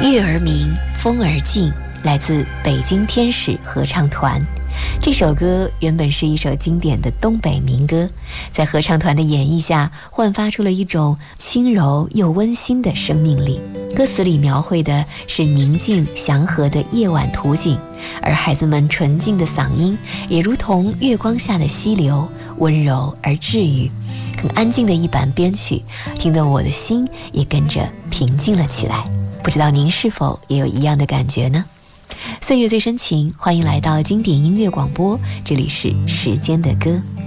月儿明，风儿静，来自北京天使合唱团。这首歌原本是一首经典的东北民歌，在合唱团的演绎下，焕发出了一种轻柔又温馨的生命力。歌词里描绘的是宁静祥和的夜晚图景，而孩子们纯净的嗓音也如同月光下的溪流，温柔而治愈。很安静的一版编曲，听得我的心也跟着平静了起来。不知道您是否也有一样的感觉呢？岁月最深情，欢迎来到经典音乐广播，这里是时间的歌。